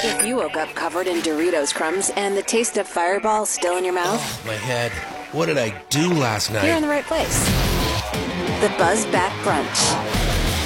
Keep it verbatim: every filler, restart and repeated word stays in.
If you woke up covered in Doritos crumbs and the taste of Fireball still in your mouth, Oh, my head. What did I do last night? you're in the right place. The Buzz Back Brunch.